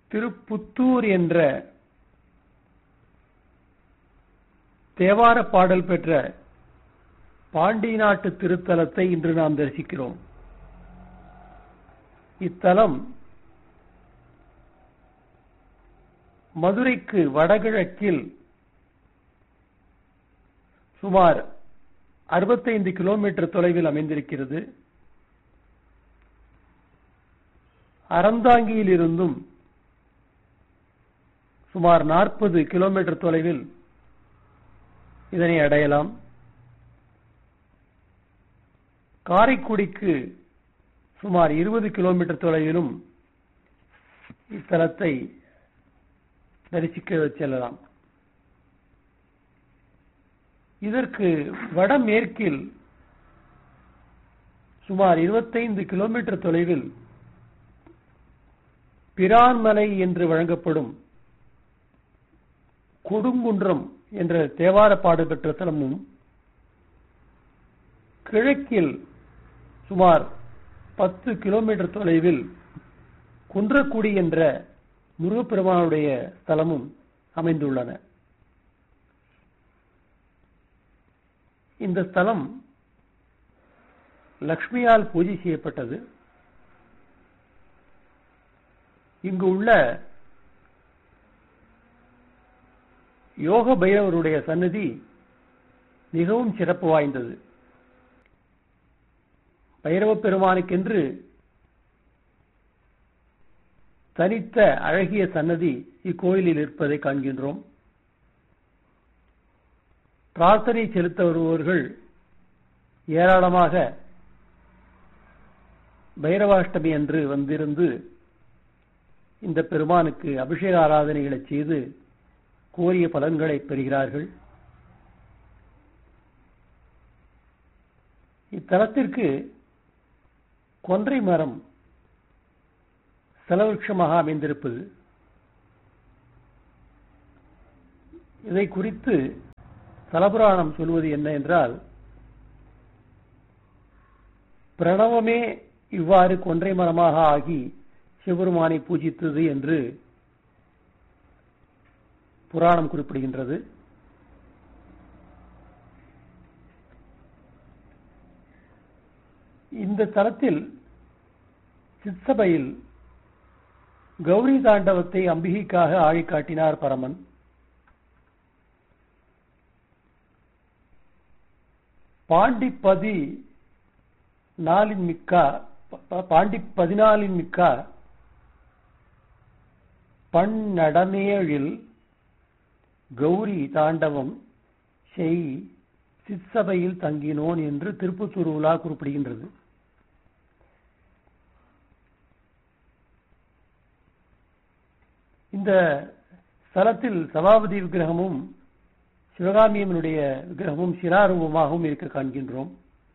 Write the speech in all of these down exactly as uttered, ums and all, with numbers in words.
திருப்புத்தூர் என்ற தேவார பாடல் பெற்ற பாண்டி நாட்டு திருத்தலத்தை இன்று நாம் தரிசிக்கிறோம். இத்தலம் மதுரைக்கு வடகிழக்கில் சுமார் அறுபத்தைந்து கிலோமீட்டர் தொலைவில் அமைந்திருக்கிறது. அறந்தாங்கியில் இருந்தும் சுமார் நாற்பது கிலோமீட்டர் தொலைவில் இதனை அடையலாம். காரைக்குடிக்கு சுமார் இருபது கிலோமீட்டர் தொலைவிலும் இத்தலத்தை தரிசிக்க செல்லலாம். இதற்கு வடமேற்கில் சுமார் இருபத்தைந்து கிலோமீட்டர் தொலைவில் பிரான்மலை என்று வழங்கப்படும் கொடுங்குன்றம் என்ற தேவார பாடல் பெற்ற தலமும், கிழக்கில் சுமார் பத்து கிலோமீட்டர் தொலைவில் குன்றக்குடி என்ற முருகப்பெருமானுடைய தலமும் அமைந்துள்ளன. இந்த ஸ்தலம் லக்ஷ்மியால் பூஜை செய்யப்பட்டது. இங்கு உள்ள யோக பைரவருடைய சன்னதி மிகவும் சிறப்பு வாய்ந்தது. பைரவ பெருமானுக்கென்று தனித்த அழகிய சன்னதி இக்கோயிலில் இருப்பதை காண்கின்றோம். பிரார்த்தனை செலுத்த வருபவர்கள் ஏராளமாக பைரவாஷ்டமி அன்று வந்திருந்து இந்த பெருமானுக்கு அபிஷேக ஆராதனைகளை செய்து கோரிய பலன்களை பெறுகிறார்கள். இத்தலத்திற்கு கொன்றை மரம் ஸ்தலவிருட்சமாக அமைந்திருப்பது. இதை குறித்து ஸ்தலபுராணம் சொல்வது என்ன என்றால், பிரணவமே இவ்வாறு கொன்றை மரமாக ஆகி சிவபெருமானை பூஜித்தது என்று புராணம் குறிப்பிடுகின்றது. இந்த தலத்தில் சிற்சபையில் கௌரி தாண்டவத்தை அம்பிகைக்காக ஆழி காட்டினார் பரமன். பாண்டிப்பதி நாளின் மிக்கா பாண்டி பதினாலின் மிக்கா பன்னடமேழில் கௌரி தாண்டவம் செய் சிற்சபையில் தங்கினோன் என்று திருப்புத்தூர் உலா குறிப்பிடுகின்றது. இந்த ஸ்தலத்தில் சபாபதி விக்கிரகமும் சிவகாமியம்மனுடைய விக்கிரகமும் சிராரூபமாகவும் இருக்க காண்கின்றோம்.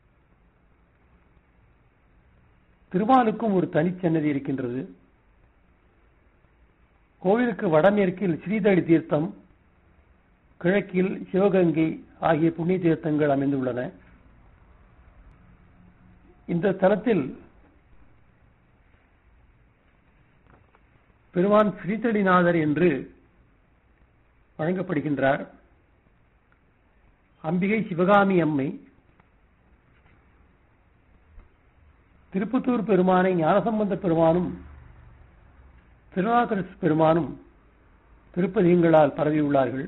திருமாலுக்கும் ஒரு தனிச்சன்னதி இருக்கின்றது. கோவிலுக்கு வடமேற்கில் ஸ்ரீதளி தீர்த்தம், கிழக்கில் சிவகங்கை ஆகிய புண்ணிய தீர்த்தங்கள் அமைந்துள்ளன. இந்த தலத்தில் பெருமான் ஸ்ரீதளிநாதர் என்று வழங்கப்படுகின்றார். அம்பிகை சிவகாமி அம்மை. திருப்புத்தூர் பெருமானை ஞானசம்பந்த பெருமானும் திருநாகரசு பெருமானும் திருப்பதிகங்களால் பரவியுள்ளார்கள்.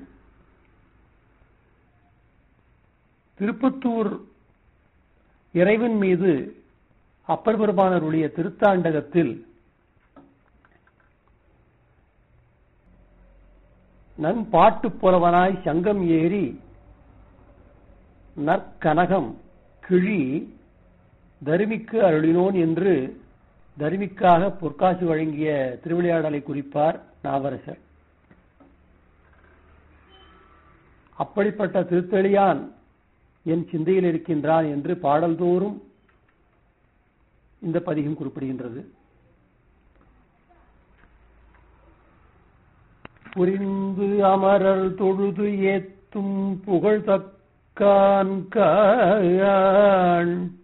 திருப்பத்தூர் இறைவன் மீது அப்பர் பெருமானருடைய திருத்தாண்டகத்தில் நன்பாட்டு புலவனாய் சங்கம் ஏறி நற்கனகம் கிழி தருமிக்கு அருளினோன் என்று தருமிக்காக பொற்காசு வழங்கிய திருவிளையாடலை குறிப்பார் நாவரசர். அப்படிப்பட்ட திருத்தெளியான் என் சிந்தையில் இருக்கின்றான் என்று பாடல்தோறும் இந்த பதிகம் குறிப்பிடுகின்றது. புரிந்து அமரர் தொழுது ஏத்தும் புகழ் தக்கான்